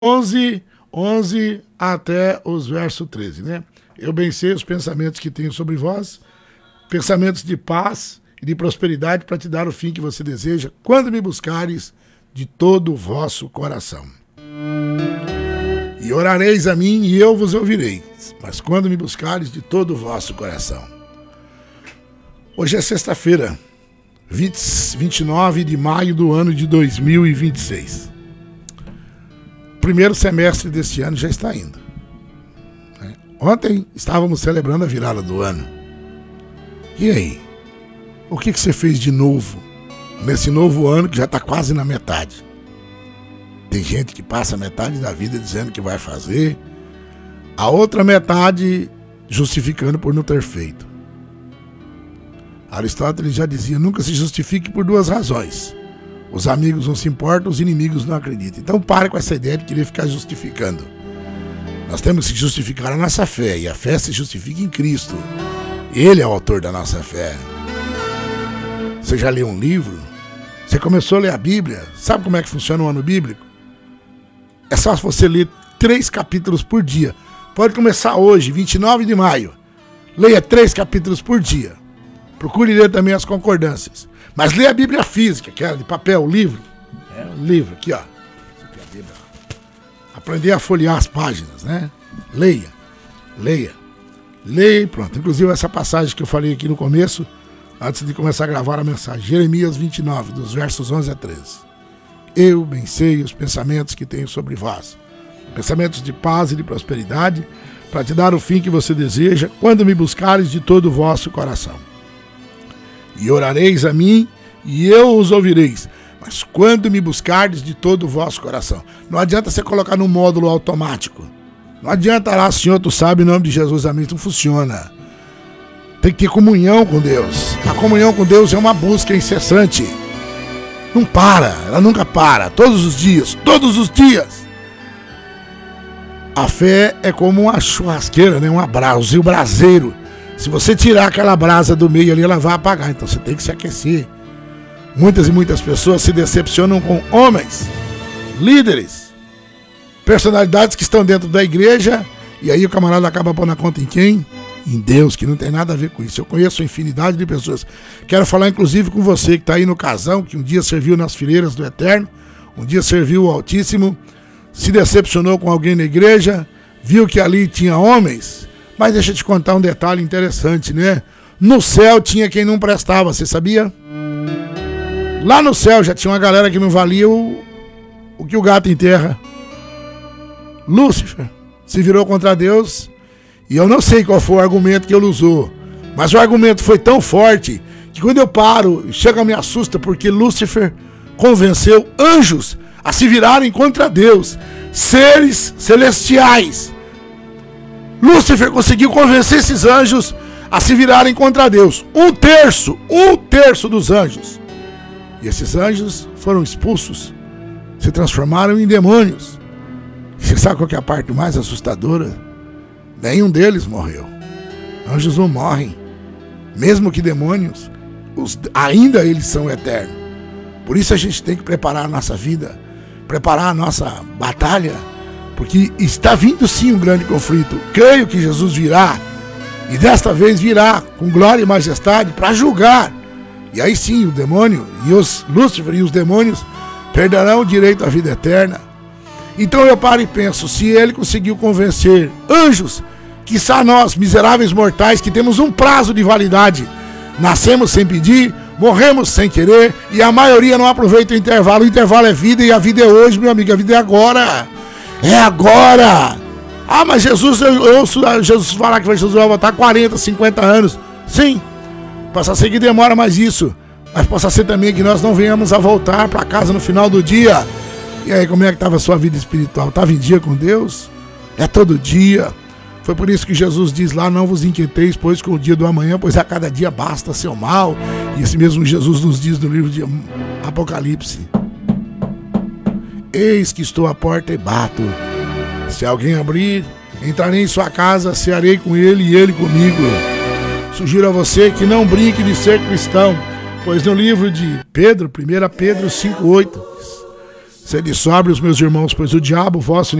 11 até os versos 13, né? Eu bem sei os pensamentos que tenho sobre vós, pensamentos de paz e de prosperidade para te dar o fim que você deseja, quando me buscares de todo o vosso coração. E orareis a mim e eu vos ouvirei, mas quando me buscares de todo o vosso coração. Hoje é sexta-feira, 29 de maio do ano de 2026. O primeiro semestre deste ano já está indo. Ontem estávamos celebrando a virada do ano. E aí? O que você fez de novo nesse novo ano que já está quase na metade? Tem gente que passa a metade da vida dizendo que vai fazer, a outra metade justificando por não ter feito. Aristóteles já dizia, nunca se justifique por duas razões. Os amigos não se importam, os inimigos não acreditam. Então pare com essa ideia de querer ficar justificando. Nós temos que justificar a nossa fé, e a fé se justifica em Cristo. Ele é o autor da nossa fé. Você já leu um livro? Você começou a ler a Bíblia? Sabe como é que funciona o ano bíblico? É só você ler 3 capítulos por dia. Pode começar hoje, 29 de maio. Leia 3 capítulos por dia. Procure ler também as concordâncias. Mas leia a Bíblia física, aquela de papel, o livro. É um livro, aqui ó. Aprender a folhear as páginas, né? Leia e pronto. Inclusive essa passagem que eu falei aqui no começo, antes de começar a gravar a mensagem. Jeremias 29, dos versos 11 a 13. Eu bem sei os pensamentos que tenho sobre vós. Pensamentos de paz e de prosperidade, para te dar o fim que você deseja, quando me buscares de todo o vosso coração. E orareis a mim, e eu os ouvireis, mas quando me buscardes de todo o vosso coração. Não adianta você colocar no módulo automático. Não adianta lá, Senhor, tu sabe, em nome de Jesus, amém. Não funciona. Tem que ter comunhão com Deus. A comunhão com Deus é uma busca incessante. Não para, ela nunca para. Todos os dias. A fé é como uma churrasqueira, né? Um braseiro. Se você tirar aquela brasa do meio ali, ela vai apagar. Então você tem que se aquecer. Muitas e muitas pessoas se decepcionam com homens, líderes, personalidades que estão dentro da igreja, e aí o camarada acaba pondo a conta em quem? Em Deus, que não tem nada a ver com isso. Eu conheço uma infinidade de pessoas. Quero falar inclusive com você que está aí no casão, que um dia serviu nas fileiras do Eterno, um dia serviu o Altíssimo, se decepcionou com alguém na igreja, viu que ali tinha homens. Mas deixa eu te contar um detalhe interessante, né? No céu tinha quem não prestava, você sabia? Lá no céu já tinha uma galera que não valia o que o gato enterra. Lúcifer se virou contra Deus, e eu não sei qual foi o argumento que ele usou, mas o argumento foi tão forte que quando eu paro, chega me assusta, porque Lúcifer convenceu anjos a se virarem contra Deus, seres celestiais. Lúcifer conseguiu convencer esses anjos a se virarem contra Deus. Um terço dos anjos. E esses anjos foram expulsos, se transformaram em demônios. Você sabe qual que é a parte mais assustadora? Nenhum deles morreu. Anjos não morrem. Mesmo que demônios, ainda eles são eternos. Por isso a gente tem que preparar a nossa vida, preparar a nossa batalha, porque está vindo sim um grande conflito. Creio que Jesus virá, e desta vez virá com glória e majestade para julgar. E aí sim o demônio e os Lúcifer e os demônios perderão o direito à vida eterna. Então eu paro e penso, se ele conseguiu convencer anjos, quiçá nós, miseráveis mortais, que temos um prazo de validade, nascemos sem pedir, morremos sem querer, e a maioria não aproveita o intervalo. O intervalo é vida, e a vida é hoje, meu amigo, a vida é agora. É agora. Ah, mas Jesus, eu ouço Jesus falar que Jesus vai voltar 40, 50 anos. Sim. Possa ser que demora mais isso, mas possa ser também que nós não venhamos a voltar para casa no final do dia. E aí, como é que estava a sua vida espiritual? Estava em dia com Deus? É todo dia. Foi por isso que Jesus diz lá, não vos inquieteis, pois com o dia do amanhã, pois a cada dia basta seu mal. E esse mesmo Jesus nos diz no livro de Apocalipse. Eis que estou à porta e bato. Se alguém abrir, entrarei em sua casa, cearei com ele e ele comigo. Sugiro a você que não brinque de ser cristão, pois no livro de Pedro, 1 Pedro 5,8, Sede sóbrios, meus irmãos, pois o diabo, vosso